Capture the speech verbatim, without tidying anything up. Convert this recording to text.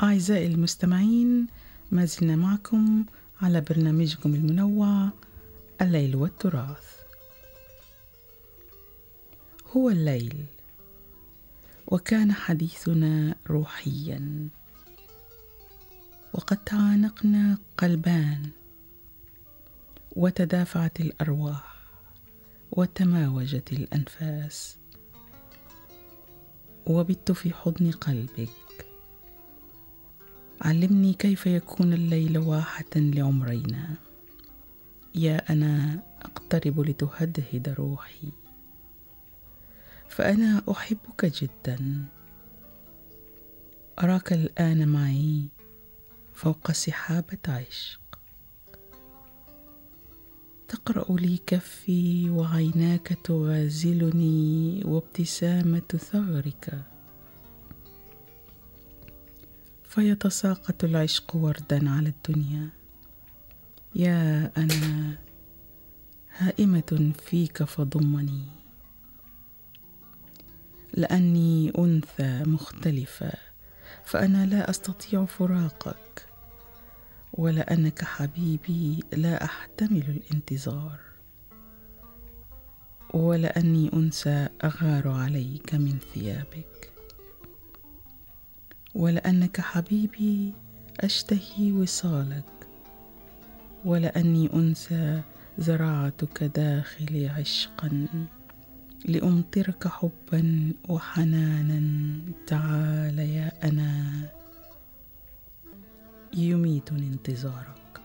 أعزائي المستمعين، ما زلنا معكم على برنامجكم المنوع الليل والتراث. هو الليل، وكان حديثنا روحيا، وقد تعانقنا قلبان، وتدافعت الأرواح، وتماوجت الأنفاس، وبت في حضن قلبك. علمني كيف يكون الليل واحة لعمرينا، يا أنا أقترب لتهدهد روحي، فأنا أحبك جدا. أراك الآن معي فوق سحابة عشق، تقرأ لي كفي وعيناك تغازلني، وابتسامة ثغرك، فيتساقط العشق وردا على الدنيا. يا أنا هائمة فيك فضمني، لأني أنثى مختلفة، فأنا لا أستطيع فراقك، ولأنك حبيبي لا أحتمل الانتظار، ولأني أنثى أغار عليك من ثيابك، ولأنك حبيبي أشتهي وصالك، ولأني أنثى زرعتك داخلي عشقا، لأمطرك حبا وحنانا. تعال يا أنا، يميتني انتظارك.